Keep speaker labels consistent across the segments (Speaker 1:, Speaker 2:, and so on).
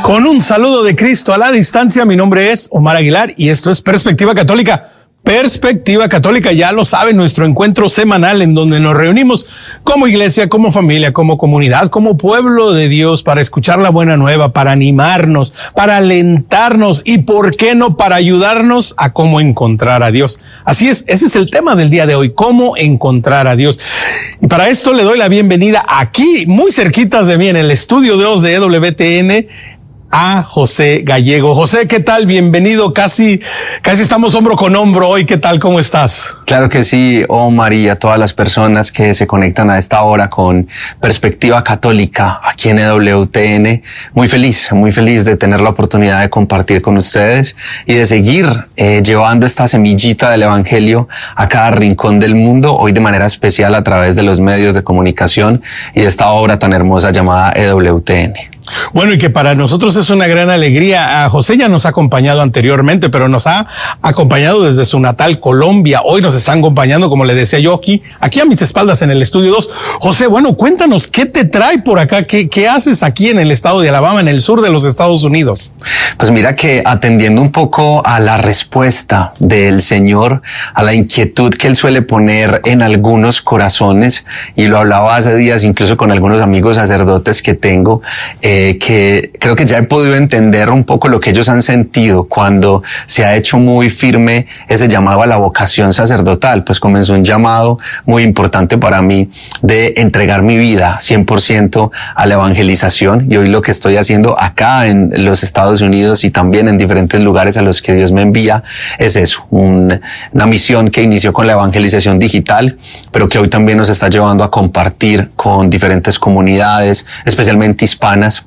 Speaker 1: Con un saludo de Cristo a la distancia, mi nombre es Omar Aguilar y esto es Perspectiva Católica. Perspectiva Católica, ya lo saben, nuestro encuentro semanal en donde nos reunimos como iglesia, como familia, como comunidad, como pueblo de Dios para escuchar la buena nueva, para animarnos, para alentarnos y, ¿por qué no?, para ayudarnos a cómo encontrar a Dios. Así es, ese es el tema del día de hoy, cómo encontrar a Dios. Y para esto le doy la bienvenida aquí, muy cerquitas de mí, en el estudio 2 de EWTN, a José Gallego. José, ¿qué tal? Bienvenido. Casi estamos hombro con hombro hoy. ¿Qué tal? ¿Cómo estás?
Speaker 2: Claro que sí, Omar, y a todas las personas que se conectan a esta hora con Perspectiva Católica aquí en EWTN. Muy feliz de tener la oportunidad de compartir con ustedes y de seguir llevando esta semillita del Evangelio a cada rincón del mundo, hoy de manera especial a través de los medios de comunicación y de esta obra tan hermosa llamada EWTN.
Speaker 1: Bueno, y que para nosotros es una gran alegría. José ya nos ha acompañado anteriormente, pero nos ha acompañado desde su natal Colombia. Hoy nos están acompañando, como le decía yo, aquí a mis espaldas en el estudio 2. José, bueno, cuéntanos, ¿qué te trae por acá? ¿Qué haces aquí en el estado de Alabama, en el sur de los Estados Unidos?
Speaker 2: Pues mira que atendiendo un poco a la respuesta del Señor, a la inquietud que Él suele poner en algunos corazones, y lo hablaba hace días incluso con algunos amigos sacerdotes que tengo, que creo que ya he podido entender un poco lo que ellos han sentido cuando se ha hecho muy firme ese llamado a la vocación sacerdotal. Pues comenzó un llamado muy importante para mí de entregar mi vida 100% a la evangelización, y hoy lo que estoy haciendo acá en los Estados Unidos y también en diferentes lugares a los que Dios me envía es eso, una misión que inició con la evangelización digital, pero que hoy también nos está llevando a compartir con diferentes comunidades, especialmente hispanas,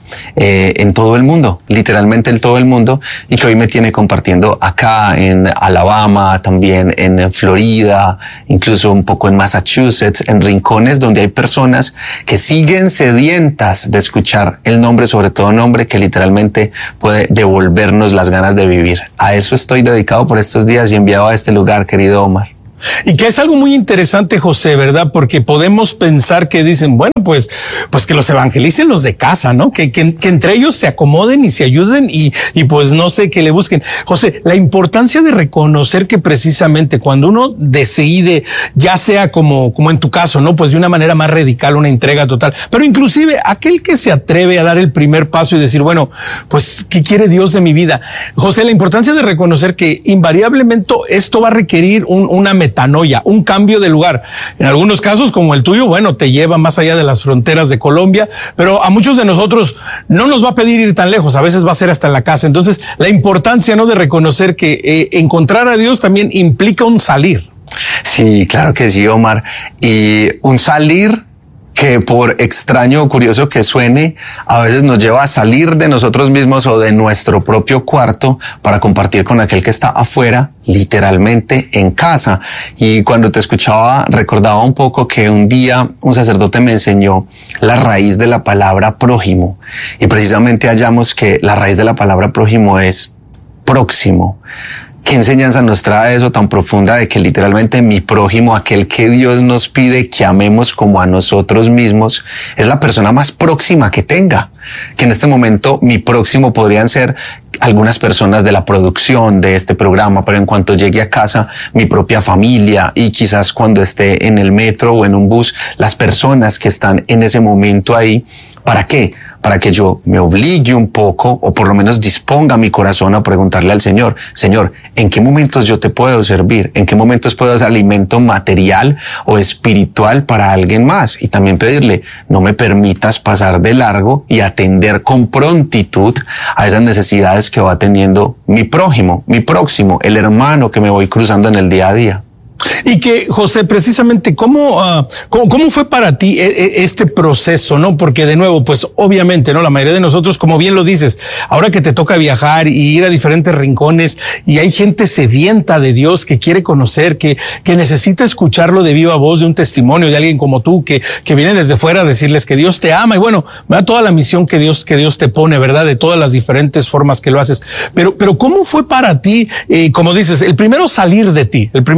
Speaker 2: en todo el mundo, literalmente en todo el mundo, y que hoy me tiene compartiendo acá en Alabama, también en Florida, incluso un poco en Massachusetts, en rincones donde hay personas que siguen sedientas de escuchar el nombre, sobre todo nombre que literalmente puede devolvernos las ganas de vivir. A eso estoy dedicado por estos días y enviado a este lugar, querido Omar.
Speaker 1: Y que es algo muy interesante, José, ¿verdad? Porque podemos pensar que dicen, bueno, pues que los evangelicen los de casa, ¿no? Que entre ellos se acomoden y se ayuden y pues no sé, que le busquen. José, la importancia de reconocer que precisamente cuando uno decide, ya sea como en tu caso, ¿no? Pues de una manera más radical, una entrega total, pero inclusive aquel que se atreve a dar el primer paso y decir, bueno, pues, ¿qué quiere Dios de mi vida? José, la importancia de reconocer que invariablemente esto va a requerir una metanoia, un cambio de lugar. En algunos casos, como el tuyo, bueno, te lleva más allá de las fronteras de Colombia, pero a muchos de nosotros no nos va a pedir ir tan lejos, a veces va a ser hasta en la casa. Entonces, la importancia, ¿no?, de reconocer que encontrar a Dios también implica un salir.
Speaker 2: Sí, claro que sí, Omar. Y un salir que, por extraño o curioso que suene, a veces nos lleva a salir de nosotros mismos o de nuestro propio cuarto para compartir con aquel que está afuera, literalmente en casa. Y cuando te escuchaba, recordaba un poco que un día un sacerdote me enseñó la raíz de la palabra prójimo, y precisamente hallamos que la raíz de la palabra prójimo es próximo. ¿Qué enseñanza nos trae eso tan profunda de que literalmente mi prójimo, aquel que Dios nos pide que amemos como a nosotros mismos, es la persona más próxima que tenga? Que en este momento mi próximo podrían ser algunas personas de la producción de este programa, pero en cuanto llegue a casa, mi propia familia, y quizás cuando esté en el metro o en un bus, las personas que están en ese momento ahí. ¿Para qué? Para que yo me obligue un poco, o por lo menos disponga mi corazón a preguntarle al Señor, Señor, ¿en qué momentos yo te puedo servir? ¿En qué momentos puedo ser alimento material o espiritual para alguien más? Y también pedirle, no me permitas pasar de largo y atender con prontitud a esas necesidades que va teniendo mi prójimo, mi próximo, el hermano que me voy cruzando en el día a día.
Speaker 1: Y que, José, precisamente, ¿cómo fue para ti este proceso, no? Porque de nuevo, pues obviamente, ¿no? La mayoría de nosotros, como bien lo dices, ahora que te toca viajar y ir a diferentes rincones y hay gente sedienta de Dios que quiere conocer, que necesita escucharlo de viva voz, de un testimonio de alguien como tú, que viene desde fuera a decirles que Dios te ama, y bueno, ¿verdad? Toda la misión que Dios te pone, ¿verdad? De todas las diferentes formas que lo haces. Pero ¿cómo fue para ti, como dices, el primero salir de ti, el primero descubrir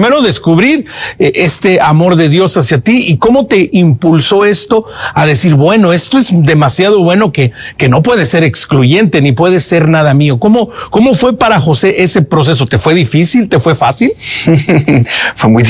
Speaker 1: descubrir este amor de Dios hacia ti y cómo te impulsó esto a decir, bueno, esto es demasiado bueno que no puede ser excluyente ni puede ser nada mío. ¿Cómo fue para José ese proceso? ¿Te fue difícil? ¿Te fue fácil?
Speaker 2: Fue muy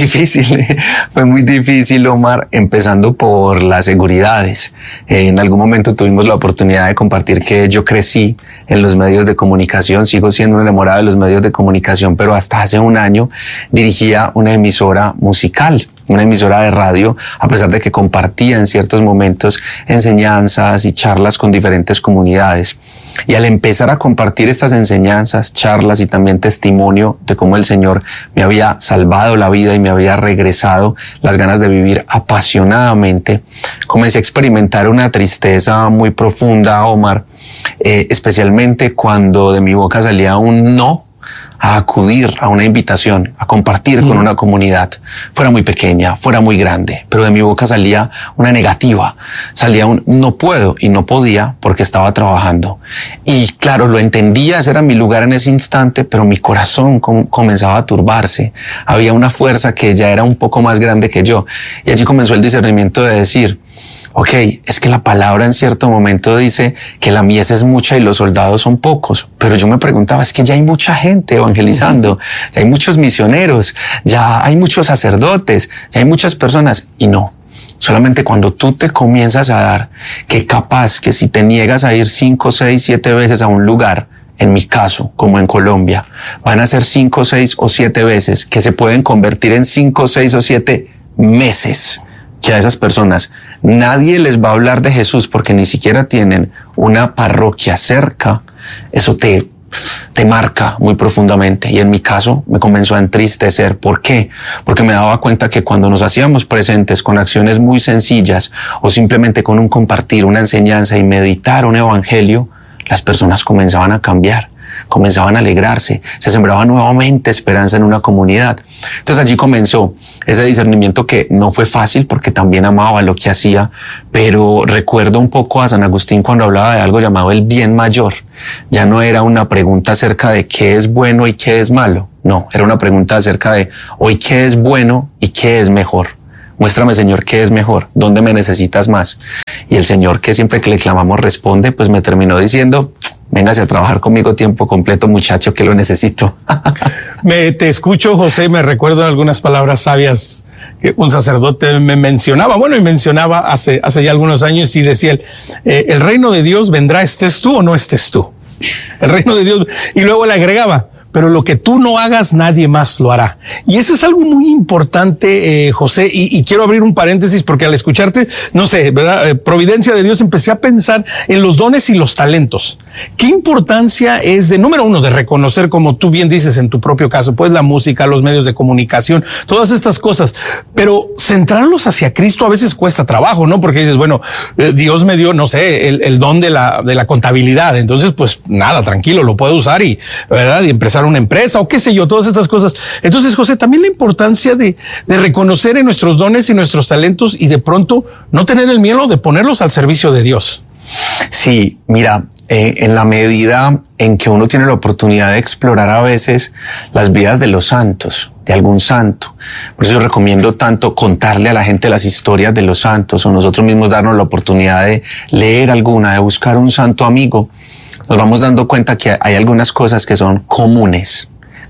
Speaker 2: difícil, Omar, empezando por las seguridades. En algún momento tuvimos la oportunidad de compartir que yo crecí en los medios de comunicación, sigo siendo un enamorado de los medios de comunicación, pero hasta hace un año dirigía una emisora musical, una emisora de radio, a pesar de que compartía en ciertos momentos enseñanzas y charlas con diferentes comunidades. Y al empezar a compartir estas enseñanzas, charlas y también testimonio de cómo el Señor me había salvado la vida y me había regresado las ganas de vivir apasionadamente, comencé a experimentar una tristeza muy profunda, Omar, especialmente cuando de mi boca salía un no a acudir a una invitación, a compartir con una comunidad, fuera muy pequeña, fuera muy grande, pero de mi boca salía una negativa, salía un no puedo y no podía porque estaba trabajando. Y claro, lo entendía, ese era mi lugar en ese instante, pero mi corazón comenzaba a turbarse. Había una fuerza que ya era un poco más grande que yo. Y allí comenzó el discernimiento de decir, ok, es que la palabra en cierto momento dice que la mies es mucha y los soldados son pocos, pero yo me preguntaba, es que ya hay mucha gente evangelizando, ya hay muchos misioneros, ya hay muchos sacerdotes, ya hay muchas personas, y no. Solamente cuando tú te comienzas a dar que capaz que si te niegas a ir 5, 6, 7 veces a un lugar, en mi caso, como en Colombia, van a ser 5, 6 o 7 veces que se pueden convertir en 5, 6 o 7 meses. Que a esas personas nadie les va a hablar de Jesús porque ni siquiera tienen una parroquia cerca, eso te marca muy profundamente. Y en mi caso me comenzó a entristecer. ¿Por qué? Porque me daba cuenta que cuando nos hacíamos presentes con acciones muy sencillas o simplemente con un compartir, una enseñanza y meditar un evangelio, las personas comenzaban a cambiar, comenzaban a alegrarse, se sembraba nuevamente esperanza en una comunidad. Entonces allí comenzó ese discernimiento que no fue fácil porque también amaba lo que hacía, pero recuerdo un poco a San Agustín cuando hablaba de algo llamado el bien mayor. Ya no era una pregunta acerca de qué es bueno y qué es malo, no, era una pregunta acerca de hoy qué es bueno y qué es mejor. Muéstrame, Señor, qué es mejor, dónde me necesitas más. Y el Señor, que siempre que le clamamos responde, pues me terminó diciendo, véngase a trabajar conmigo tiempo completo, muchacho, que lo necesito.
Speaker 1: Te escucho, José, me recuerdo algunas palabras sabias que un sacerdote me mencionaba, hace ya algunos años, y decía, el reino de Dios vendrá, estés tú o no estés tú. El reino de Dios, y luego le agregaba, pero lo que tú no hagas, nadie más lo hará. Y eso es algo muy importante, José, y quiero abrir un paréntesis porque al escucharte, no sé, ¿verdad? Providencia de Dios, empecé a pensar en los dones y los talentos. ¿Qué importancia es número uno, de reconocer, como tú bien dices en tu propio caso, pues la música, los medios de comunicación, todas estas cosas, pero centrarlos hacia Cristo a veces cuesta trabajo, ¿no? Porque dices, bueno, Dios me dio, no sé, el don de la contabilidad, entonces pues nada, tranquilo, lo puedo usar y, ¿verdad? Y empezar una empresa o qué sé yo, todas estas cosas. Entonces, José, también la importancia de reconocer en nuestros dones y nuestros talentos y de pronto no tener el miedo de ponerlos al servicio de Dios.
Speaker 2: Sí, mira, en la medida en que uno tiene la oportunidad de explorar a veces las vidas de los santos, de algún santo. Por eso yo recomiendo tanto contarle a la gente las historias de los santos o nosotros mismos darnos la oportunidad de leer alguna, de buscar un santo amigo. Nos vamos dando cuenta que hay algunas cosas que son comunes,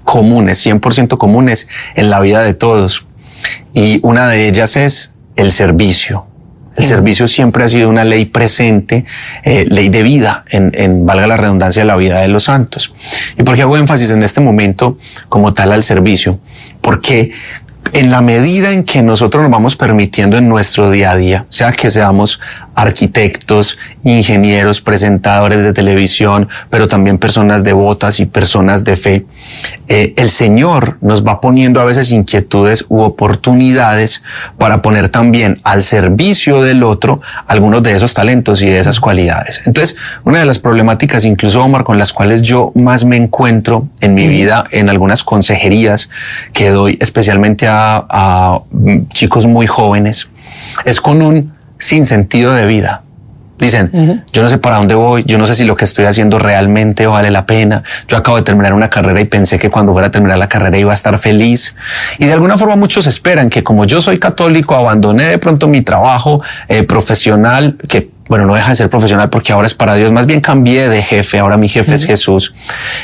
Speaker 2: 100% comunes en la vida de todos. Y una de ellas es el servicio. El servicio siempre ha sido una ley presente, ley de vida, valga la redundancia, la vida de los santos. ¿Y por qué hago énfasis en este momento como tal al servicio? Porque en la medida en que nosotros nos vamos permitiendo en nuestro día a día, sea que seamos arquitectos, ingenieros, presentadores de televisión, pero también personas devotas y personas de fe, el Señor nos va poniendo a veces inquietudes u oportunidades para poner también al servicio del otro algunos de esos talentos y de esas cualidades. Entonces, una de las problemáticas, incluso, Omar, con las cuales yo más me encuentro en mi vida, en algunas consejerías que doy especialmente a chicos muy jóvenes, es con un sin sentido de vida. Dicen, yo no sé para dónde voy, yo no sé si lo que estoy haciendo realmente vale la pena. Yo acabo de terminar una carrera y pensé que cuando fuera a terminar la carrera iba a estar feliz. Y de alguna forma muchos esperan que como yo soy católico, abandoné de pronto mi trabajo profesional, que bueno, no deja de ser profesional porque ahora es para Dios, más bien cambié de jefe, ahora mi jefe es Jesús.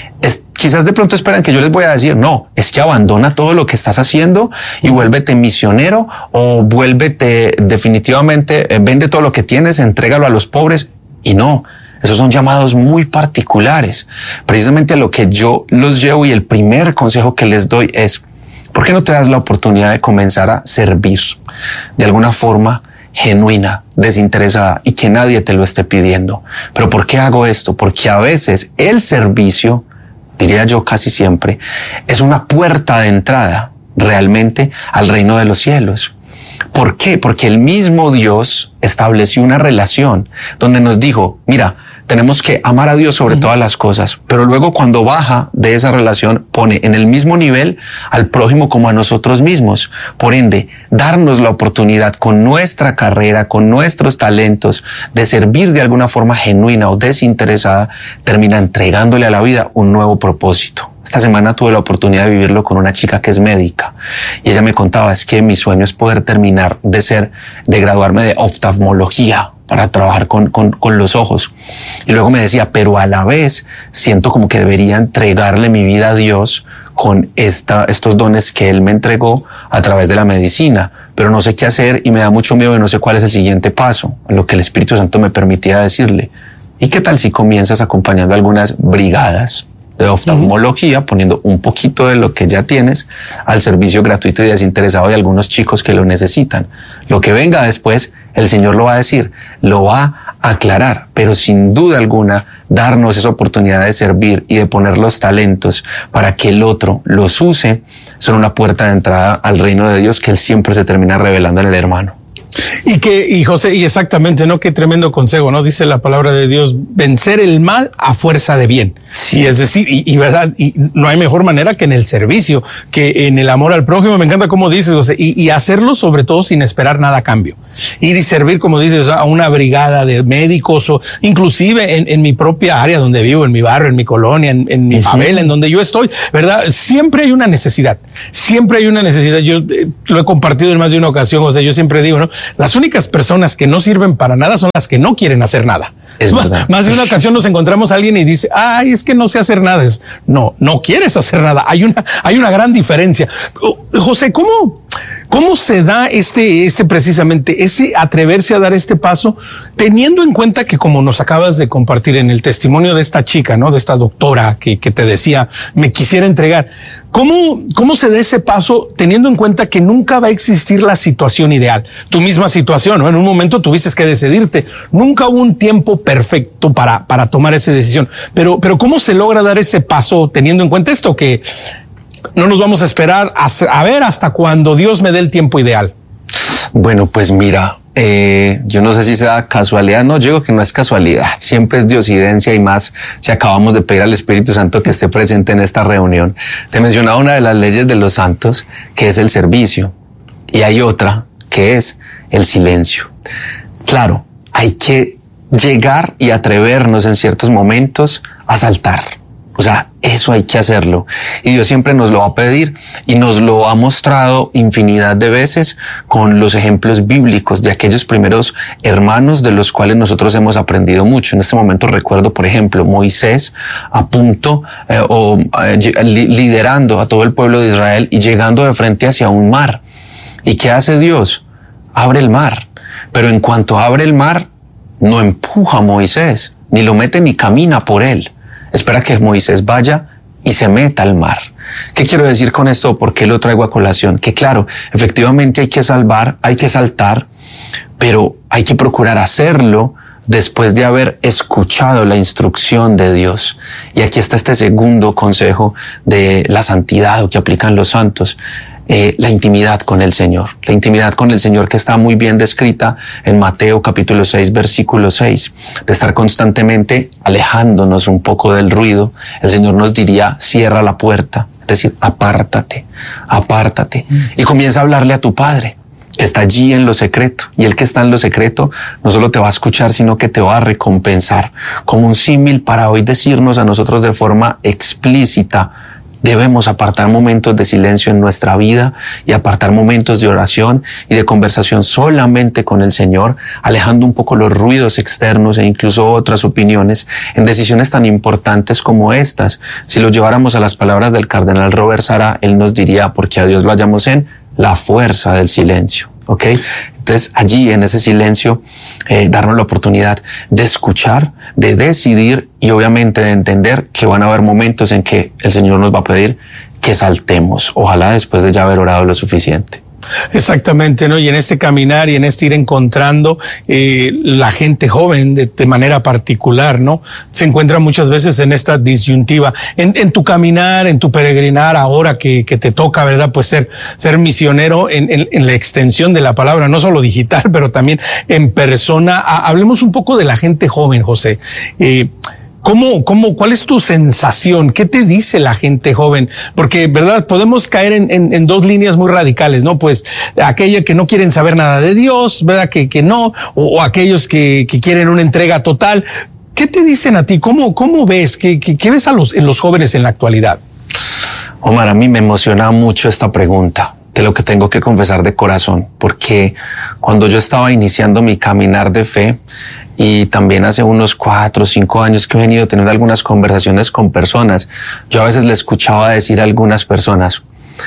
Speaker 2: Quizás de pronto esperan que yo les voy a decir, no, es que abandona todo lo que estás haciendo y vuélvete misionero o vuélvete definitivamente, vende todo lo que tienes, entrégalo a los pobres. Y no, esos son llamados muy particulares. Precisamente a lo que yo los llevo y el primer consejo que les doy es, ¿por qué no te das la oportunidad de comenzar a servir de alguna forma genuina, desinteresada y que nadie te lo esté pidiendo? ¿Pero por qué hago esto? Porque a veces el servicio, diría yo casi siempre, es una puerta de entrada realmente al reino de los cielos. ¿Por qué? Porque el mismo Dios estableció una relación donde nos dijo, mira, tenemos que amar a Dios sobre todas las cosas, pero luego cuando baja de esa relación pone en el mismo nivel al prójimo como a nosotros mismos. Por ende, darnos la oportunidad con nuestra carrera, con nuestros talentos, de servir de alguna forma genuina o desinteresada, termina entregándole a la vida un nuevo propósito. Esta semana tuve la oportunidad de vivirlo con una chica que es médica y ella me contaba, es que mi sueño es poder terminar de graduarme de oftalmología para trabajar con los ojos. Y luego me decía, pero a la vez siento como que debería entregarle mi vida a Dios con estos dones que Él me entregó a través de la medicina, pero no sé qué hacer y me da mucho miedo y no sé cuál es el siguiente paso, lo que el Espíritu Santo me permitía decirle. ¿Y qué tal si comienzas acompañando algunas brigadas de oftalmología, poniendo un poquito de lo que ya tienes al servicio gratuito y desinteresado de algunos chicos que lo necesitan? Lo que venga después, el Señor lo va a decir, lo va a aclarar, pero sin duda alguna, darnos esa oportunidad de servir y de poner los talentos para que el otro los use, son una puerta de entrada al reino de Dios que Él siempre se termina revelando en el hermano.
Speaker 1: Y José, y exactamente, ¿no? Qué tremendo consejo, ¿no? Dice la palabra de Dios, vencer el mal a fuerza de bien. Sí. Y es decir, y verdad, y no hay mejor manera que en el servicio, que en el amor al prójimo. Me encanta cómo dices, José, y hacerlo sobre todo sin esperar nada a cambio. Ir y servir, como dices, a una brigada de médicos o inclusive en mi propia área donde vivo, en mi barrio, en mi colonia, en mi favela, en donde yo estoy, ¿verdad? Siempre hay una necesidad. Siempre hay una necesidad. Yo lo he compartido en más de una ocasión, José, yo siempre digo, ¿no? Las únicas personas que no sirven para nada son las que no quieren hacer nada. Es verdad. Más de una ocasión nos encontramos a alguien y dice, ay, es que no sé hacer nada. No quieres hacer nada. Hay una gran diferencia. José, ¿cómo se da precisamente ese atreverse a dar este paso, teniendo en cuenta que, como nos acabas de compartir en el testimonio de esta chica, ¿no? De esta doctora que te decía, me quisiera entregar. ¿Cómo se da ese paso teniendo en cuenta que nunca va a existir la situación ideal? Tu misma situación, ¿no? En un momento tuviste que decidirte. Nunca hubo un tiempo perfecto para tomar esa decisión. Pero ¿cómo se logra dar ese paso teniendo en cuenta esto? Que no nos vamos a esperar a ver hasta cuando Dios me dé el tiempo ideal.
Speaker 2: Bueno, pues mira, yo no sé si sea casualidad, no, yo digo que no es casualidad, siempre es diosidencia y más si acabamos de pedir al Espíritu Santo que esté presente en esta reunión. Te mencionaba una de las leyes de los santos, que es el servicio, y hay otra, que es el silencio. Claro, hay que llegar y atrevernos en ciertos momentos a saltar. O sea, eso hay que hacerlo. Y Dios siempre nos lo va a pedir y nos lo ha mostrado infinidad de veces con los ejemplos bíblicos de aquellos primeros hermanos de los cuales nosotros hemos aprendido mucho. En este momento recuerdo, por ejemplo, Moisés a punto liderando a todo el pueblo de Israel y llegando de frente hacia un mar. ¿Y qué hace Dios? Abre el mar. Pero en cuanto abre el mar, no empuja a Moisés, ni lo mete ni camina por él. Espera que Moisés vaya y se meta al mar. ¿Qué quiero decir con esto? ¿Por qué lo traigo a colación? Que claro, efectivamente hay que saltar, pero hay que procurar hacerlo después de haber escuchado la instrucción de Dios. Y aquí está este segundo consejo de la santidad que aplican los santos. La intimidad con el Señor. La intimidad con el Señor que está muy bien descrita en Mateo capítulo 6, versículo 6. De estar constantemente alejándonos un poco del ruido. El Señor nos diría, cierra la puerta. Es decir, apártate. Y comienza a hablarle a tu Padre. está allí en lo secreto. Y el que está en lo secreto no solo te va a escuchar, sino que te va a recompensar. Como un símil para hoy decirnos a nosotros de forma explícita, debemos apartar momentos de silencio en nuestra vida y apartar momentos de oración y de conversación solamente con el Señor, alejando un poco los ruidos externos e incluso otras opiniones en decisiones tan importantes como estas. Si lo lleváramos a las palabras del cardenal Robert Sará, él nos diría, porque a Dios lo hallamos en la fuerza del silencio. ¿Ok? Entonces, allí en ese silencio, darnos la oportunidad de escuchar, de decidir y obviamente de entender que van a haber momentos en que el Señor nos va a pedir que saltemos, ojalá después de ya haber orado lo suficiente.
Speaker 1: Exactamente, ¿no? Y en este caminar y en este ir encontrando la gente joven de manera particular, ¿no? Se encuentra muchas veces en esta disyuntiva. En tu caminar, en tu peregrinar, ahora que te toca, ¿verdad? Pues ser misionero en la extensión de la palabra, no solo digital, pero también en persona. Hablemos un poco de la gente joven, José. ¿Cuál es tu sensación? ¿Qué te dice la gente joven? Porque, ¿verdad? Podemos caer en dos líneas muy radicales, ¿no? Pues aquella que no quieren saber nada de Dios, ¿verdad? Que no, o aquellos que quieren una entrega total. ¿Qué te dicen a ti? ¿Cómo ves? ¿Qué ves en los jóvenes en la actualidad?
Speaker 2: Omar, a mí me emociona mucho esta pregunta. De lo que tengo que confesar de corazón, porque cuando yo estaba iniciando mi caminar de fe, y también hace unos 4 o 5 años que he venido teniendo algunas conversaciones con personas, yo a veces le escuchaba decir a algunas personas,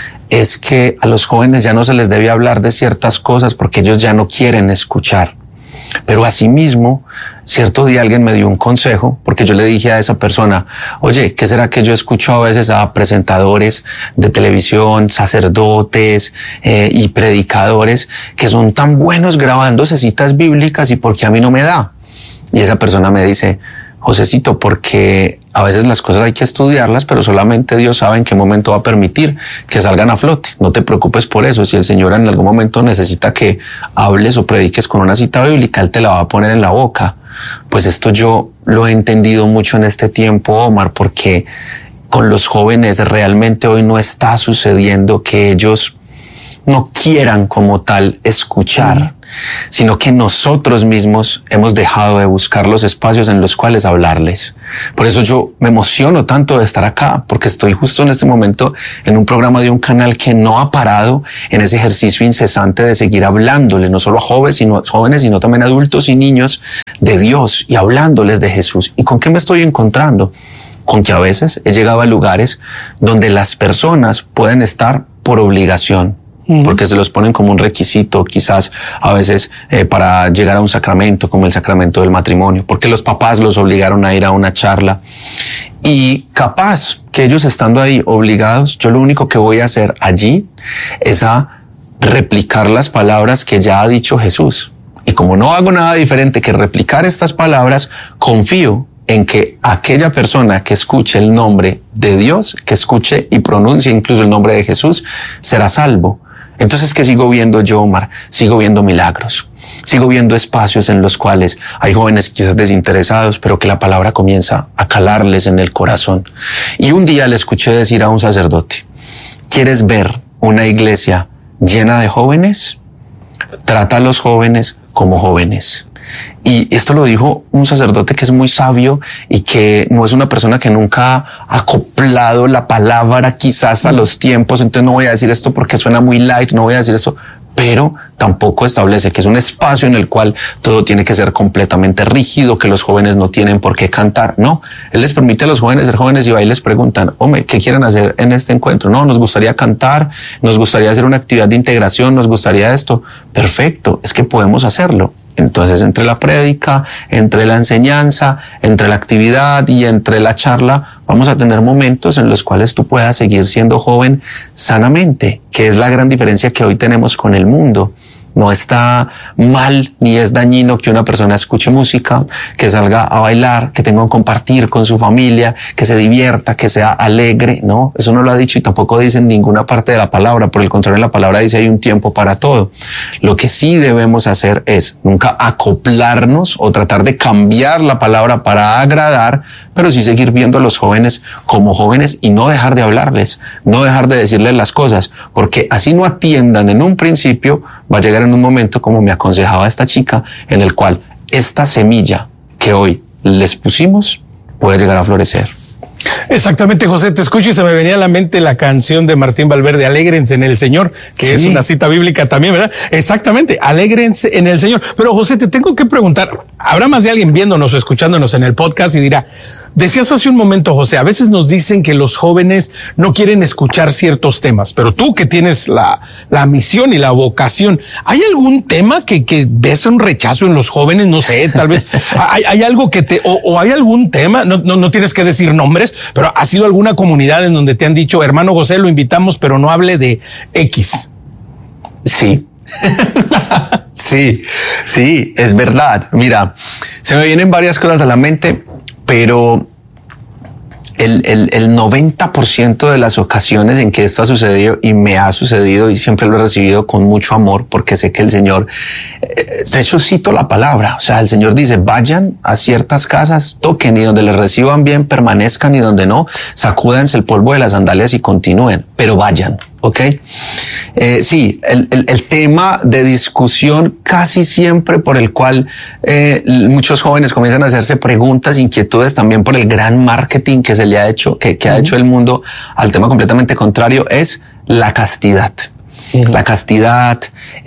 Speaker 2: es que a los jóvenes ya no se les debe hablar de ciertas cosas porque ellos ya no quieren escuchar. Pero asimismo, cierto día alguien me dio un consejo, porque yo le dije a esa persona, oye, ¿qué será que yo escucho a veces a presentadores de televisión, sacerdotes y predicadores que son tan buenos grabándose citas bíblicas y por qué a mí no me da? Y esa persona me dice, Josecito, porque a veces las cosas hay que estudiarlas, pero solamente Dios sabe en qué momento va a permitir que salgan a flote. No te preocupes por eso. Si el Señor en algún momento necesita que hables o prediques con una cita bíblica, Él te la va a poner en la boca. Pues esto yo lo he entendido mucho en este tiempo, Omar, porque con los jóvenes realmente hoy no está sucediendo que ellos no quieran como tal escuchar, sino que nosotros mismos hemos dejado de buscar los espacios en los cuales hablarles. Por eso yo me emociono tanto de estar acá, porque estoy justo en este momento en un programa de un canal que no ha parado en ese ejercicio incesante de seguir hablándole, no solo a jóvenes, sino también a adultos y niños de Dios y hablándoles de Jesús. ¿Y con qué me estoy encontrando? Con que a veces he llegado a lugares donde las personas pueden estar por obligación, porque se los ponen como un requisito, quizás a veces para llegar a un sacramento como el sacramento del matrimonio, porque los papás los obligaron a ir a una charla. Y capaz que ellos estando ahí obligados, yo lo único que voy a hacer allí es a replicar las palabras que ya ha dicho Jesús. Y como no hago nada diferente que replicar estas palabras, confío en que aquella persona que escuche el nombre de Dios, que escuche y pronuncie incluso el nombre de Jesús, será salvo. Entonces, ¿qué sigo viendo yo, Omar? Sigo viendo milagros. Sigo viendo espacios en los cuales hay jóvenes quizás desinteresados, pero que la palabra comienza a calarles en el corazón. Y un día le escuché decir a un sacerdote, ¿quieres ver una iglesia llena de jóvenes? Trata a los jóvenes como jóvenes. Y esto lo dijo un sacerdote que es muy sabio y que no es una persona que nunca ha acoplado la palabra quizás a los tiempos. Entonces no voy a decir esto porque suena muy light, no voy a decir esto, pero tampoco establece que es un espacio en el cual todo tiene que ser completamente rígido, que los jóvenes no tienen por qué cantar. No, él les permite a los jóvenes ser jóvenes y ahí les preguntan, hombre, ¿qué quieren hacer en este encuentro? No, nos gustaría cantar, nos gustaría hacer una actividad de integración, nos gustaría esto. Perfecto, es que podemos hacerlo. Entonces, entre la prédica, entre la enseñanza, entre la actividad y entre la charla, vamos a tener momentos en los cuales tú puedas seguir siendo joven sanamente, que es la gran diferencia que hoy tenemos con el mundo. No está mal ni es dañino que una persona escuche música, que salga a bailar, que tenga un compartir con su familia, que se divierta, que sea alegre. No, eso no lo ha dicho y tampoco dice en ninguna parte de la palabra. Por el contrario, en la palabra dice hay un tiempo para todo. Lo que sí debemos hacer es nunca acoplarnos o tratar de cambiar la palabra para agradar, pero sí seguir viendo a los jóvenes como jóvenes y no dejar de hablarles, no dejar de decirles las cosas, porque así no atiendan en un principio, va a llegar en un momento, como me aconsejaba esta chica, en el cual esta semilla que hoy les pusimos puede llegar a florecer.
Speaker 1: Exactamente, José, te escucho y se me venía a la mente la canción de Martín Valverde, Alégrense en el Señor, que es una cita bíblica también, ¿verdad? Exactamente, alégrense en el Señor. Pero José, te tengo que preguntar, habrá más de alguien viéndonos o escuchándonos en el podcast y dirá, decías hace un momento, José, a veces nos dicen que los jóvenes no quieren escuchar ciertos temas, pero tú que tienes la misión y la vocación, ¿hay algún tema que ves un rechazo en los jóvenes? No sé, tal vez hay algo que o hay algún tema, no tienes que decir nombres, pero ha sido alguna comunidad en donde te han dicho, hermano José, lo invitamos, pero no hable de X.
Speaker 2: Sí. sí, es verdad. Mira, se me vienen varias cosas a la mente, pero el 90% de las ocasiones en que esto ha sucedido, y me ha sucedido, y siempre lo he recibido con mucho amor, porque sé que el Señor, de hecho cito la palabra, o sea, el Señor dice, vayan a ciertas casas, toquen, y donde les reciban bien permanezcan, y donde no, sacúdense el polvo de las sandalias y continúen, pero vayan. ¿Ok? Sí, el tema de discusión casi siempre por el cual muchos jóvenes comienzan a hacerse preguntas, inquietudes, también por el gran marketing que se le ha hecho, que ha hecho el mundo al tema completamente contrario, es la castidad. La castidad,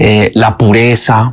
Speaker 2: la pureza,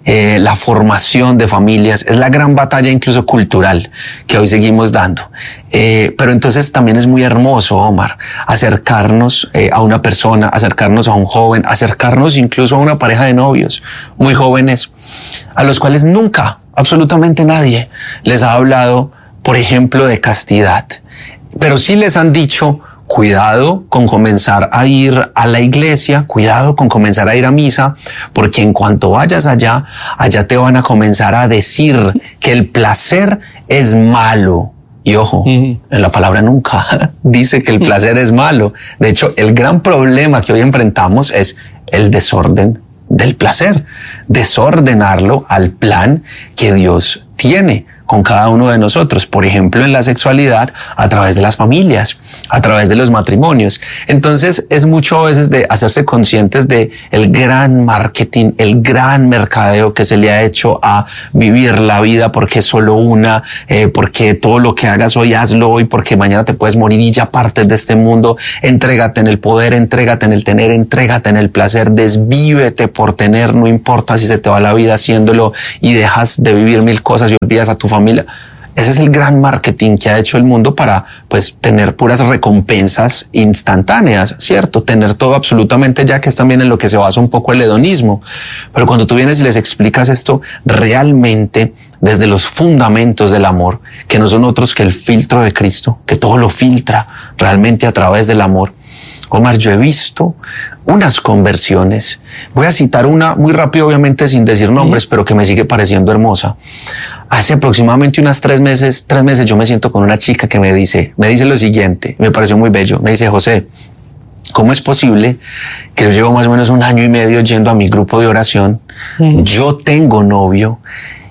Speaker 2: la formación de familias, es la gran batalla incluso cultural que hoy seguimos dando. Pero entonces también es muy hermoso, Omar, acercarnos a una persona, acercarnos a un joven, acercarnos incluso a una pareja de novios muy jóvenes, a los cuales nunca, absolutamente nadie, les ha hablado, por ejemplo, de castidad. Pero sí les han dicho, cuidado con comenzar a ir a la iglesia, cuidado con comenzar a ir a misa, porque en cuanto vayas allá te van a comenzar a decir que el placer es malo. Y ojo, en la palabra nunca dice que el placer es malo. De hecho, el gran problema que hoy enfrentamos es el desorden del placer, desordenarlo al plan que Dios tiene con cada uno de nosotros, por ejemplo, en la sexualidad, a través de las familias, a través de los matrimonios. Entonces, es mucho a veces de hacerse conscientes de el gran marketing, el gran mercadeo que se le ha hecho a vivir la vida porque es solo una, porque todo lo que hagas hoy, hazlo hoy, porque mañana te puedes morir y ya partes de este mundo. Entrégate en el poder, entrégate en el tener, entrégate en el placer, desvívete por tener, no importa si se te va la vida haciéndolo y dejas de vivir mil cosas y olvidas a tu familia. Ese es el gran marketing que ha hecho el mundo para, pues, tener puras recompensas instantáneas, ¿cierto? Tener todo absolutamente ya, que es también en lo que se basa un poco el hedonismo. Pero cuando tú vienes y les explicas esto realmente desde los fundamentos del amor, que no son otros que el filtro de Cristo, que todo lo filtra realmente a través del amor. Omar, yo he visto unas conversiones. Voy a citar una muy rápido, obviamente sin decir nombres, pero que me sigue pareciendo hermosa. Hace aproximadamente unos 3 meses, yo me siento con una chica que me dice lo siguiente, me pareció muy bello. Me dice, José, ¿cómo es posible que yo llevo más o menos 1 año y medio yendo a mi grupo de oración? Yo tengo novio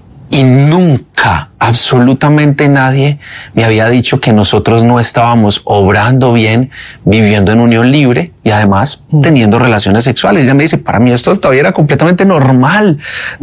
Speaker 2: y nunca, absolutamente nadie me había dicho que nosotros no estábamos obrando bien, viviendo en unión libre y además teniendo relaciones sexuales. Ella me dice, para mí esto todavía era completamente normal.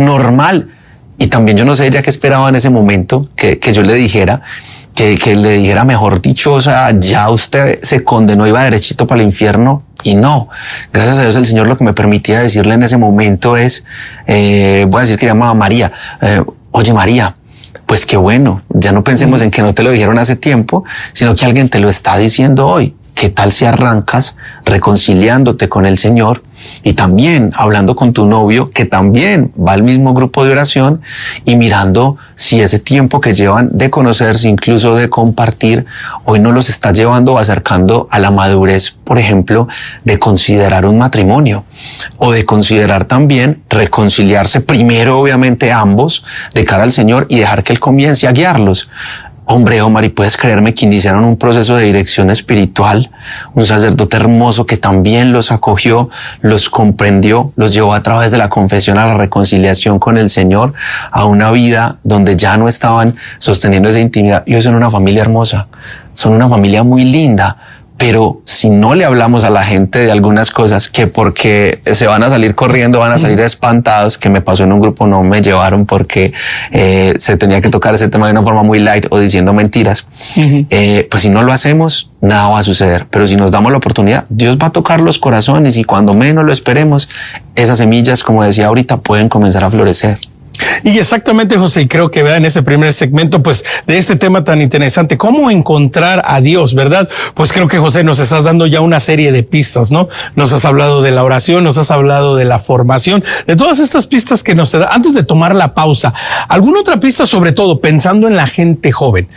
Speaker 2: Y también yo no sé ella qué esperaba en ese momento que yo le dijera, que le dijera, mejor dicho, o sea, ya usted se condenó, iba derechito para el infierno. Y no, gracias a Dios el Señor lo que me permitía decirle en ese momento es, voy a decir que llamaba María, oye María, pues qué bueno, ya no pensemos en que no te lo dijeron hace tiempo, sino que alguien te lo está diciendo hoy. ¿Qué tal si arrancas reconciliándote con el Señor y también hablando con tu novio, que también va al mismo grupo de oración, y mirando si ese tiempo que llevan de conocerse, incluso de compartir, hoy no los está llevando o acercando a la madurez, por ejemplo, de considerar un matrimonio o de considerar también reconciliarse primero, obviamente ambos, de cara al Señor y dejar que Él comience a guiarlos? Hombre, Omar, y puedes creerme que iniciaron un proceso de dirección espiritual, un sacerdote hermoso que también los acogió, los comprendió, los llevó a través de la confesión a la reconciliación con el Señor, a una vida donde ya no estaban sosteniendo esa intimidad. Y hoy son una familia hermosa, son una familia muy linda, Pero si no le hablamos a la gente de algunas cosas, que porque se van a salir corriendo, van a salir espantados, que me pasó en un grupo, no me llevaron porque se tenía que tocar ese tema de una forma muy light o diciendo mentiras, pues si no lo hacemos, nada va a suceder. Pero si nos damos la oportunidad, Dios va a tocar los corazones y cuando menos lo esperemos, esas semillas, como decía ahorita, pueden comenzar a florecer.
Speaker 1: Y exactamente, José, y creo que vean ese primer segmento, pues, de este tema tan interesante, cómo encontrar a Dios, ¿verdad? Pues creo que, José, nos estás dando ya una serie de pistas, ¿no? Nos has hablado de la oración, nos has hablado de la formación, de todas estas pistas que nos da. Antes de tomar la pausa, ¿alguna otra pista, sobre todo pensando en la gente joven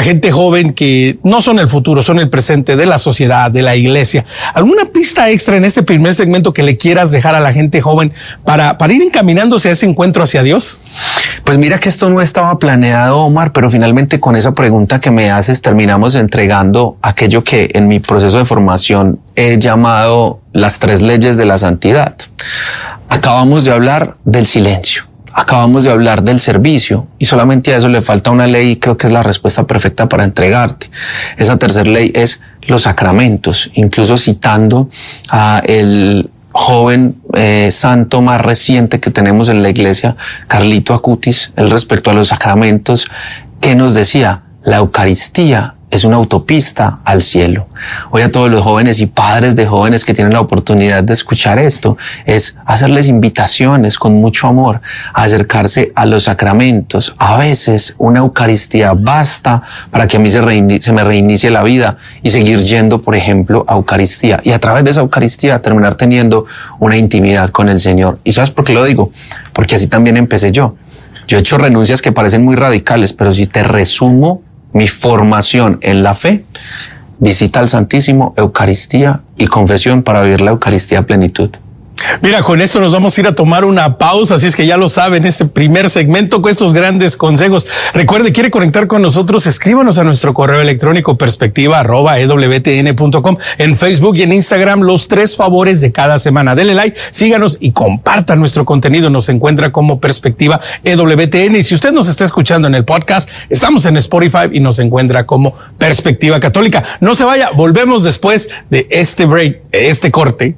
Speaker 1: que no son el futuro, son el presente de la sociedad, de la iglesia? ¿Alguna pista extra en este primer segmento que le quieras dejar a la gente joven para ir encaminándose a ese encuentro hacia Dios?
Speaker 2: Pues mira que esto no estaba planeado, Omar, pero finalmente con esa pregunta que me haces terminamos entregando aquello que en mi proceso de formación he llamado las 3 leyes de la santidad. Acabamos de hablar del silencio, acabamos de hablar del servicio y solamente a eso le falta una ley y creo que es la respuesta perfecta para entregarte. Esa tercera ley es los sacramentos, incluso citando a el joven santo más reciente que tenemos en la iglesia, Carlito Acutis, él respecto a los sacramentos, que nos decía, la Eucaristía es una autopista al cielo. Hoy a todos los jóvenes y padres de jóvenes que tienen la oportunidad de escuchar esto, es hacerles invitaciones con mucho amor a acercarse a los sacramentos. A veces una Eucaristía basta para que a mí se me reinicie la vida y seguir yendo, por ejemplo, a Eucaristía. Y a través de esa Eucaristía terminar teniendo una intimidad con el Señor. ¿Y sabes por qué lo digo? Porque así también empecé yo. Yo he hecho renuncias que parecen muy radicales, pero si te resumo mi formación en la fe, visita al Santísimo, Eucaristía y confesión para vivir la Eucaristía a plenitud.
Speaker 1: Mira, con esto nos vamos a ir a tomar una pausa, así es que ya lo saben, este primer segmento con estos grandes consejos. Recuerde, quiere conectar con nosotros, escríbanos a nuestro correo electrónico perspectiva@ewtn.com, en Facebook y en Instagram, los 3 favores de cada semana. Dele like, síganos y compartan nuestro contenido. Nos encuentra como Perspectiva EWTN. Y si usted nos está escuchando en el podcast, estamos en Spotify y nos encuentra como Perspectiva Católica. No se vaya, volvemos después de este break, este corte.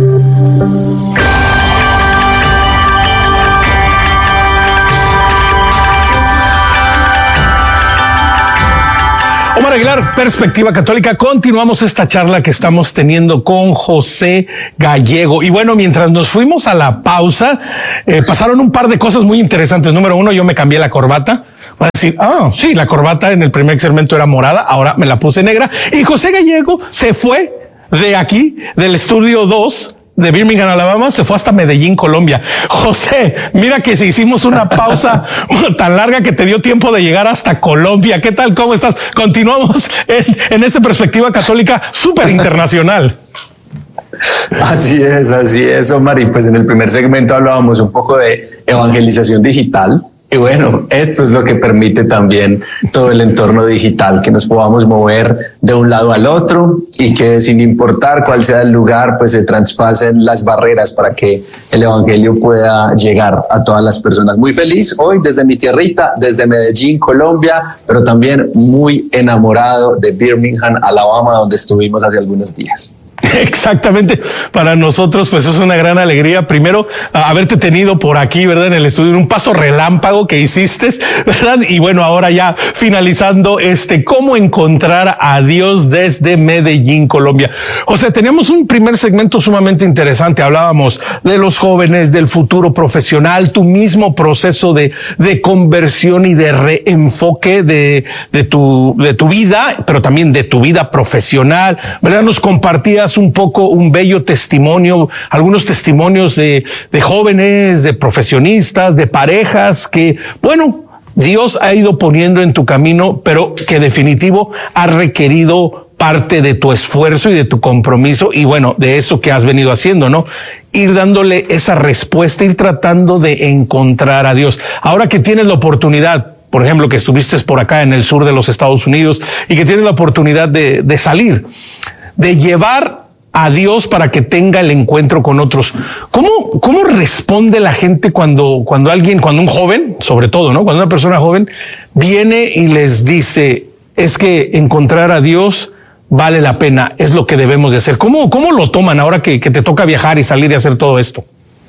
Speaker 1: Omar Aguilar, Perspectiva Católica. Continuamos esta charla que estamos teniendo con José Gallego. Y bueno, mientras nos fuimos a la pausa, pasaron un par de cosas muy interesantes. Número 1, yo me cambié la corbata. Voy a decir, sí, la corbata en el primer segmento era morada, ahora me la puse negra. Y José Gallego se fue de aquí, del estudio 2, de Birmingham, Alabama, se fue hasta Medellín, Colombia. José, mira que si hicimos una pausa tan larga que te dio tiempo de llegar hasta Colombia. ¿Qué tal? ¿Cómo estás? Continuamos en esta Perspectiva Católica súper internacional.
Speaker 3: Así es, Omar. Y pues en el primer segmento hablábamos un poco de evangelización digital. Y bueno, esto es lo que permite también todo el entorno digital, que nos podamos mover de un lado al otro y que sin importar cuál sea el lugar, pues se traspasen las barreras para que el evangelio pueda llegar a todas las personas. Muy feliz hoy desde mi tierrita, desde Medellín, Colombia, pero también muy enamorado de Birmingham, Alabama, donde estuvimos hace algunos días.
Speaker 1: Exactamente. Para nosotros, pues es una gran alegría. Primero, haberte tenido por aquí, ¿verdad? En el estudio, en un paso relámpago que hiciste, ¿verdad? Y bueno, ahora ya finalizando cómo encontrar a Dios desde Medellín, Colombia. José, teníamos un primer segmento sumamente interesante. Hablábamos de los jóvenes, del futuro profesional, tu mismo proceso de conversión y de reenfoque de tu vida, pero también de tu vida profesional, ¿verdad? Nos compartías un poco un bello testimonio, algunos testimonios de jóvenes, de profesionistas, de parejas que, bueno, Dios ha ido poniendo en tu camino, pero que definitivo ha requerido parte de tu esfuerzo y de tu compromiso y bueno, de eso que has venido haciendo, ¿no? Ir dándole esa respuesta, ir tratando de encontrar a Dios. Ahora que tienes la oportunidad, por ejemplo, que estuviste por acá en el sur de los Estados Unidos y que tienes la oportunidad de salir, de llevar a Dios para que tenga el encuentro con otros. ¿Cómo responde la gente cuando un joven, sobre todo, ¿no? Cuando una persona joven viene y les dice, es que encontrar a Dios vale la pena, es lo que debemos de hacer. ¿Cómo lo toman ahora que te toca viajar y salir y hacer todo esto?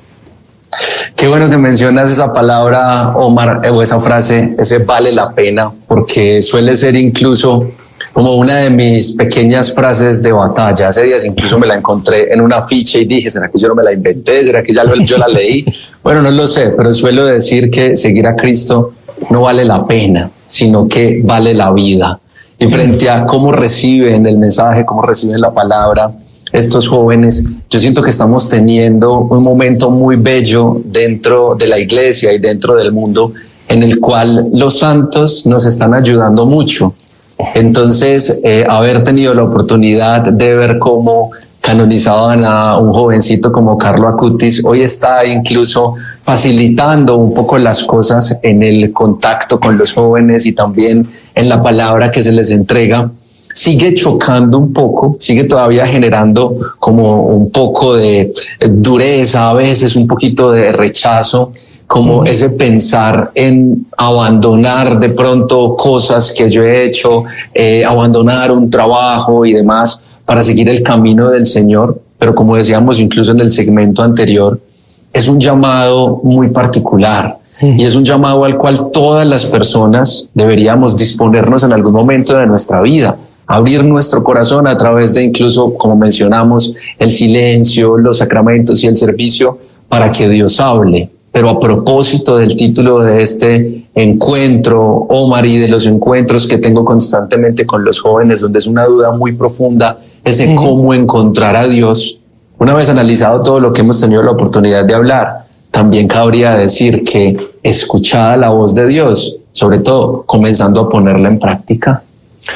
Speaker 3: Qué bueno que mencionas esa palabra, Omar, o esa frase, ese vale la pena, porque suele ser incluso como una de mis pequeñas frases de batalla. Hace días incluso me la encontré en una afiche y dije, ¿será que yo no me la inventé? ¿Será que yo la leí? Bueno, no lo sé, pero suelo decir que seguir a Cristo no vale la pena, sino que vale la vida. Y frente a cómo reciben el mensaje, cómo reciben la palabra estos jóvenes, yo siento que estamos teniendo un momento muy bello dentro de la iglesia y dentro del mundo, en el cual los santos nos están ayudando mucho. Entonces, haber tenido la oportunidad de ver cómo canonizaban a un jovencito como Carlo Acutis, hoy está incluso facilitando un poco las cosas en el contacto con los jóvenes y también en la palabra que se les entrega. Sigue chocando un poco, sigue todavía generando como un poco de dureza, a veces un poquito de rechazo, como ese pensar en abandonar de pronto cosas que yo he hecho, abandonar un trabajo y demás para seguir el camino del Señor. Pero como decíamos incluso en el segmento anterior, es un llamado muy particular y es un llamado al cual todas las personas deberíamos disponernos en algún momento de nuestra vida, abrir nuestro corazón a través de incluso, como mencionamos, el silencio, los sacramentos y el servicio para que Dios hable. Pero a propósito del título de este encuentro, Omar, y de los encuentros que tengo constantemente con los jóvenes, donde es una duda muy profunda, es de cómo encontrar a Dios. Una vez analizado todo lo que hemos tenido la oportunidad de hablar, también cabría decir que escuchada la voz de Dios, sobre todo comenzando a ponerla en práctica.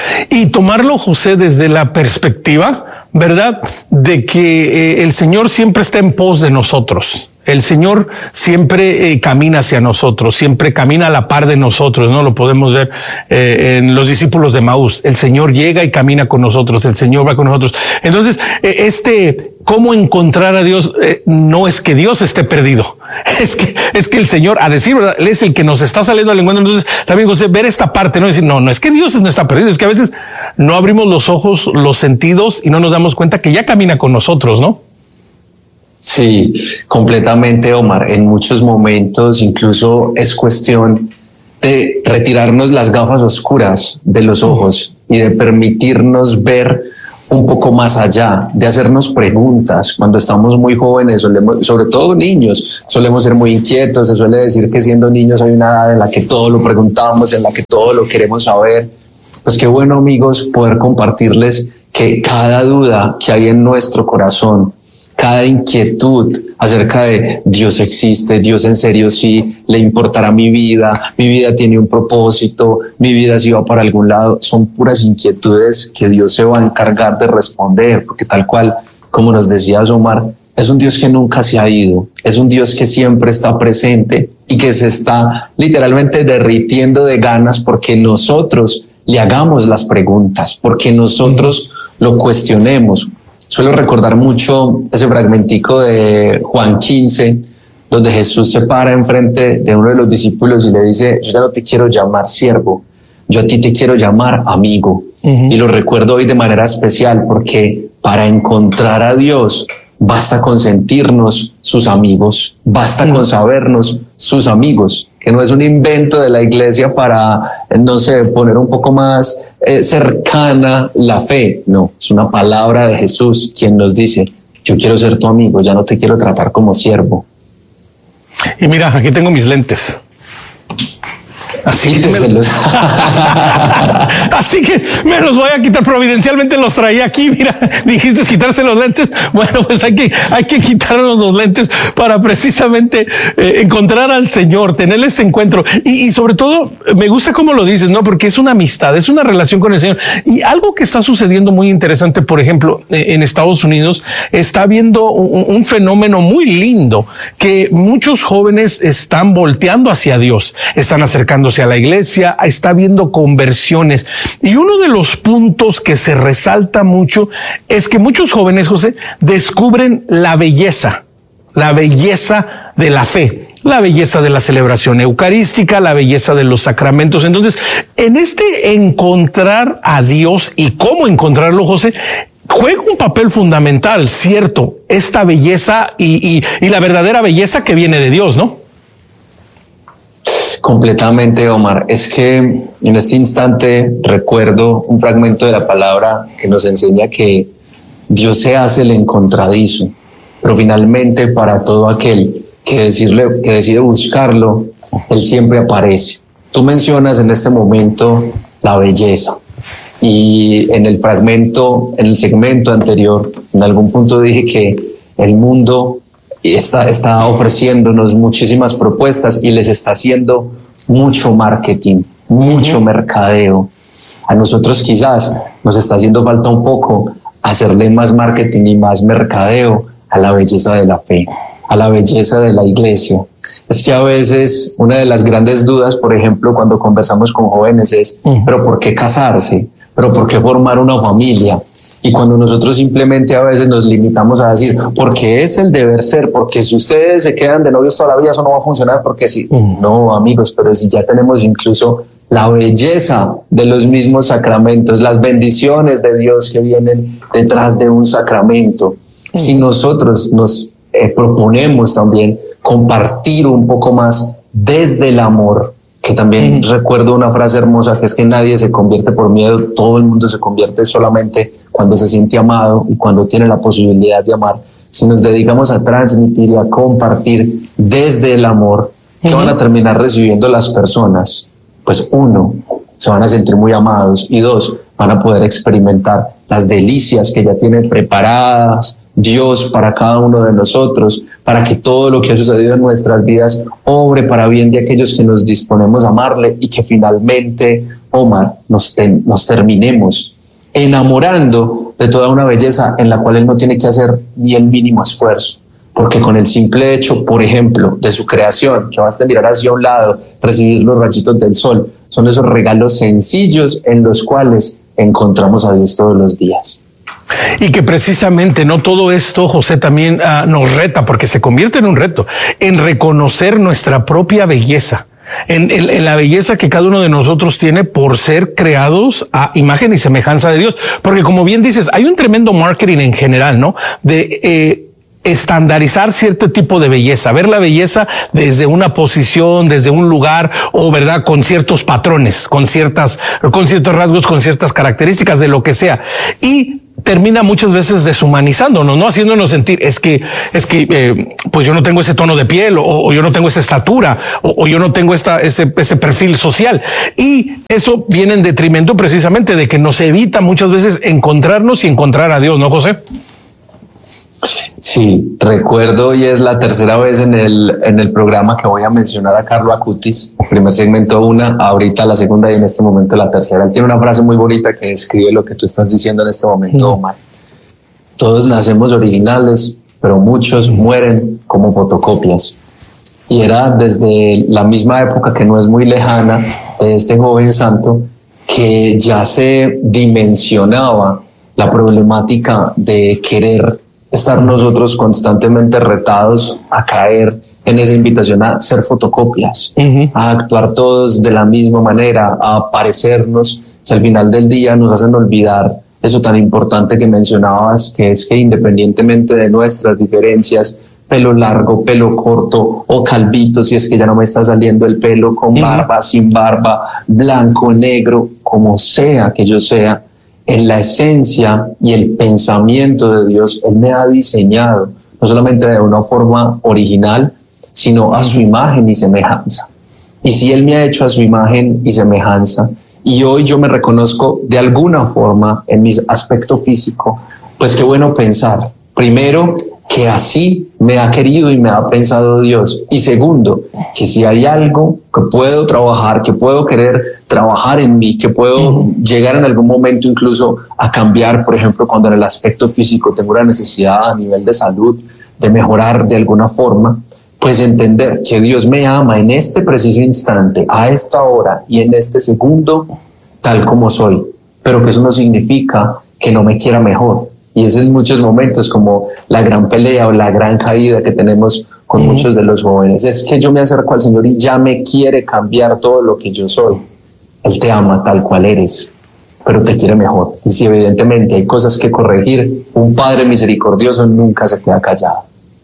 Speaker 1: Y tomarlo, José, desde la perspectiva, ¿verdad?, de que el Señor siempre está en pos de nosotros. El Señor siempre camina hacia nosotros, siempre camina a la par de nosotros, ¿no? Lo podemos ver en los discípulos de Maús. El Señor llega y camina con nosotros, el Señor va con nosotros. Entonces, cómo encontrar a Dios, no es que Dios esté perdido, es que el Señor, a decir verdad, Él es el que nos está saliendo al encuentro. Entonces, también, José, ver esta parte, no decir, no es que Dios no está perdido, es que a veces no abrimos los ojos, los sentidos y no nos damos cuenta que ya camina con nosotros, ¿no?
Speaker 3: Sí, completamente, Omar. En muchos momentos incluso es cuestión de retirarnos las gafas oscuras de los ojos y de permitirnos ver un poco más allá, de hacernos preguntas. Cuando estamos muy jóvenes, sobre todo niños, solemos ser muy inquietos. Se suele decir que siendo niños hay una edad en la que todo lo preguntamos, en la que todo lo queremos saber. Pues qué bueno, amigos, poder compartirles que cada duda que hay en nuestro corazón, cada inquietud acerca de Dios existe, Dios en serio sí le importará mi vida tiene un propósito, mi vida sí va para algún lado, son puras inquietudes que Dios se va a encargar de responder, porque tal cual, como nos decía Omar, es un Dios que nunca se ha ido, es un Dios que siempre está presente y que se está literalmente derritiendo de ganas porque nosotros le hagamos las preguntas, porque nosotros lo cuestionemos. Suelo recordar mucho ese fragmentico de Juan 15, donde Jesús se para enfrente de uno de los discípulos y le dice, yo ya no te quiero llamar siervo, yo a ti te quiero llamar amigo. Y lo recuerdo hoy de manera especial porque para encontrar a Dios basta con sentirnos sus amigos, basta con sabernos sus amigos, que no es un invento de la iglesia para, no sé, poner un poco más cercana la fe. No, es una palabra de Jesús quien nos dice, yo quiero ser tu amigo, ya no te quiero tratar como siervo.
Speaker 1: Y mira, aquí tengo mis lentes. Así que me los voy a quitar, providencialmente los traía aquí, mira, dijiste quitarse los lentes, bueno, pues hay que quitarnos los lentes para precisamente encontrar al Señor, tener este encuentro y sobre todo me gusta cómo lo dices, ¿no? Porque es una amistad, es una relación con el Señor y algo que está sucediendo muy interesante, por ejemplo, en Estados Unidos está habiendo un fenómeno muy lindo que muchos jóvenes están volteando hacia Dios, están acercándose a la iglesia, está habiendo conversiones. Y uno de los puntos que se resalta mucho es que muchos jóvenes, José, descubren la belleza de la fe, la belleza de la celebración eucarística, la belleza de los sacramentos. Entonces, en este encontrar a Dios y cómo encontrarlo, José, juega un papel fundamental, cierto, esta belleza y la verdadera belleza que viene de Dios, ¿no?
Speaker 3: Completamente, Omar. Es que en este instante recuerdo un fragmento de la palabra que nos enseña que Dios se hace el encontradizo, pero finalmente para todo aquel que decide buscarlo, Él siempre aparece. Tú mencionas en este momento la belleza y en el fragmento, en el segmento anterior, en algún punto dije que el mundo está ofreciéndonos muchísimas propuestas y les está haciendo mucho marketing, mucho mercadeo. A nosotros quizás nos está haciendo falta un poco hacerle más marketing y más mercadeo a la belleza de la fe, a la belleza de la iglesia. Es que a veces una de las grandes dudas, por ejemplo, cuando conversamos con jóvenes es, ¿pero por qué casarse? ¿Pero por qué formar una familia? Y cuando nosotros simplemente a veces nos limitamos a decir, porque es el deber ser, porque si ustedes se quedan de novios toda la vida, eso no va a funcionar, porque si, no, amigos, pero si ya tenemos incluso la belleza de los mismos sacramentos, las bendiciones de Dios que vienen detrás de un sacramento. Si nosotros nos proponemos también compartir un poco más desde el amor, que también recuerdo una frase hermosa que es que nadie se convierte por miedo, todo el mundo se convierte solamente cuando se siente amado y cuando tiene la posibilidad de amar. Si nos dedicamos a transmitir y a compartir desde el amor, ¿qué van a terminar recibiendo las personas? Pues uno, se van a sentir muy amados y dos, van a poder experimentar las delicias que ya tiene preparadas Dios para cada uno de nosotros, para que todo lo que ha sucedido en nuestras vidas obre para bien de aquellos que nos disponemos a amarle y que finalmente, Omar, nos terminemos enamorando de toda una belleza en la cual Él no tiene que hacer ni el mínimo esfuerzo. Porque con el simple hecho, por ejemplo, de su creación, que basta mirar hacia un lado, recibir los rayitos del sol, son esos regalos sencillos en los cuales encontramos a Dios todos los días.
Speaker 1: Y que precisamente no todo esto, José, también nos reta, porque se convierte en un reto, en reconocer nuestra propia belleza. En la belleza que cada uno de nosotros tiene por ser creados a imagen y semejanza de Dios. Porque como bien dices, hay un tremendo marketing en general, ¿no? De estandarizar cierto tipo de belleza, ver la belleza desde una posición, desde un lugar, o verdad, con ciertos patrones, con ciertos rasgos, con ciertas características de lo que sea. Y termina muchas veces deshumanizándonos, ¿no? Haciéndonos sentir, pues yo no tengo ese tono de piel, o yo no tengo esa estatura, o yo no tengo ese perfil social. Y eso viene en detrimento precisamente de que nos evita muchas veces encontrarnos y encontrar a Dios, ¿no, José?
Speaker 3: Sí, recuerdo y es la tercera vez en el programa que voy a mencionar a Carlo Acutis. Primer segmento una, ahorita la segunda y en este momento la tercera. Él tiene una frase muy bonita que describe lo que tú estás diciendo en este momento, Omar. Todos nacemos originales, pero muchos mueren como fotocopias. Y era desde la misma época, que no es muy lejana, de este joven santo, que ya se dimensionaba la problemática de querer estar nosotros constantemente retados a caer en esa invitación a ser fotocopias, a actuar todos de la misma manera, a parecernos, que al final del día nos hacen olvidar eso tan importante que mencionabas, que es que independientemente de nuestras diferencias, pelo largo, pelo corto o calvito, si es que ya no me está saliendo el pelo, con barba, sin barba, blanco, negro, como sea que yo sea, en la esencia y el pensamiento de Dios, Él me ha diseñado, no solamente de una forma original, sino a su imagen y semejanza. Y si Él me ha hecho a su imagen y semejanza, y hoy yo me reconozco de alguna forma en mi aspecto físico, pues qué bueno pensar, primero, que así me ha querido y me ha pensado Dios. Y segundo, que si hay algo que puedo trabajar, que puedo querer trabajar en mí, que puedo llegar en algún momento incluso a cambiar, por ejemplo, cuando en el aspecto físico tengo una necesidad a nivel de salud, de mejorar de alguna forma, pues entender que Dios me ama en este preciso instante, a esta hora y en este segundo, tal como soy, pero que eso no significa que no me quiera mejor. Y es en muchos momentos como la gran pelea o la gran caída que tenemos con muchos de los jóvenes. Es que yo me acerco al Señor y ya me quiere cambiar todo lo que yo soy. Él te ama tal cual eres, pero te quiere mejor. Y si evidentemente hay cosas que corregir, un Padre misericordioso nunca se queda callado.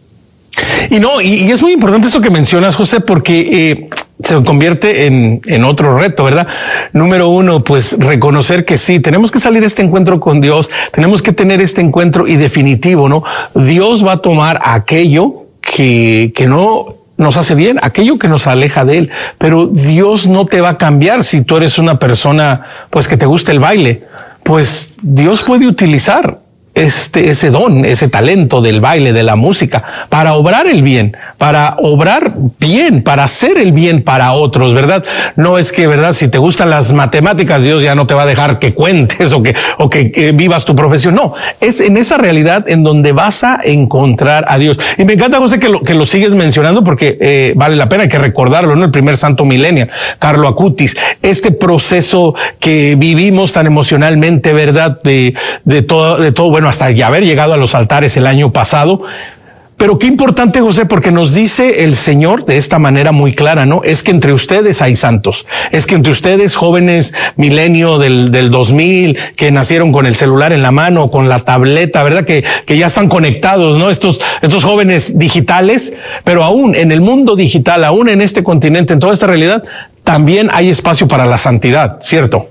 Speaker 1: Y es muy importante esto que mencionas, José, porque se convierte en otro reto, ¿verdad? Número uno, pues reconocer que sí, tenemos que salir a este encuentro con Dios, tenemos que tener este encuentro y definitivo, ¿no? Dios va a tomar aquello que no nos hace bien, aquello que nos aleja de Él, pero Dios no te va a cambiar si tú eres una persona, pues que te gusta el baile, pues Dios puede utilizar ese don, ese talento del baile, de la música, para obrar el bien, para hacer el bien para otros, ¿verdad? No es que, ¿verdad? Si te gustan las matemáticas, Dios ya no te va a dejar que cuentes o que vivas tu profesión. No, es en esa realidad en donde vas a encontrar a Dios. Y me encanta, José, que lo sigues mencionando porque vale la pena, hay que recordarlo, ¿no? El primer santo millennial, Carlo Acutis, este proceso que vivimos tan emocionalmente, ¿verdad? De todo, bueno, hasta haber llegado a los altares el año pasado. Pero qué importante, José, porque nos dice el Señor de esta manera muy clara, ¿no? Es que entre ustedes hay santos, es que entre ustedes, jóvenes milenio del 2000, que nacieron con el celular en la mano, con la tableta, ¿verdad? Que ya están conectados, ¿no? Estos jóvenes digitales, pero aún en el mundo digital, aún en este continente, en toda esta realidad, también hay espacio para la santidad, ¿cierto?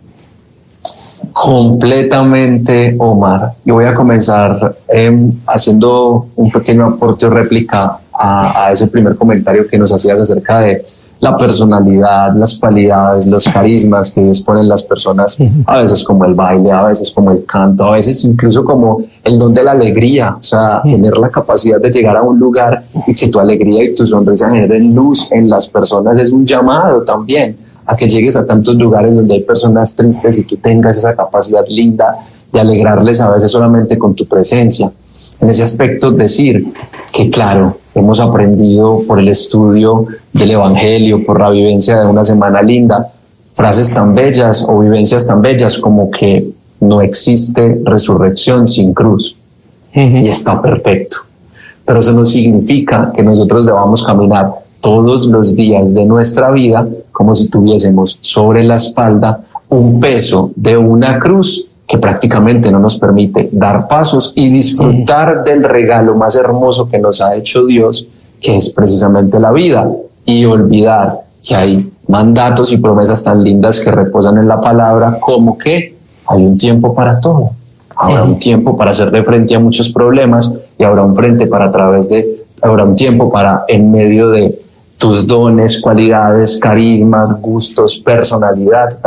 Speaker 3: Completamente, Omar. Y voy a comenzar haciendo un pequeño aporte o réplica a ese primer comentario que nos hacías acerca de la personalidad, las cualidades, los carismas que Dios pone en las personas, a veces como el baile, a veces como el canto, a veces incluso como el don de la alegría, o sea, tener la capacidad de llegar a un lugar y que tu alegría y tu sonrisa generen luz en las personas es un llamado también a que llegues a tantos lugares donde hay personas tristes y que tengas esa capacidad linda de alegrarles a veces solamente con tu presencia. En ese aspecto, decir que, claro, hemos aprendido por el estudio del Evangelio, por la vivencia de una semana linda, frases tan bellas o vivencias tan bellas como que no existe resurrección sin cruz. Y está perfecto. Pero eso no significa que nosotros debamos caminar todos los días de nuestra vida como si tuviésemos sobre la espalda un peso de una cruz que prácticamente no nos permite dar pasos y disfrutar del regalo más hermoso que nos ha hecho Dios, que es precisamente la vida, y olvidar que hay mandatos y promesas tan lindas que reposan en la palabra, como que hay un tiempo para todo. Habrá un tiempo para hacerle frente a muchos problemas y habrá un tiempo para, en medio de tus dones, cualidades, carismas, gustos, personalidad,